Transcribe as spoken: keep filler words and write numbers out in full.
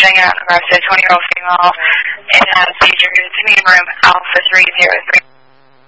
checking out in regards to a twenty-year-old female. It has seizures. Meeting room Alpha three zero three.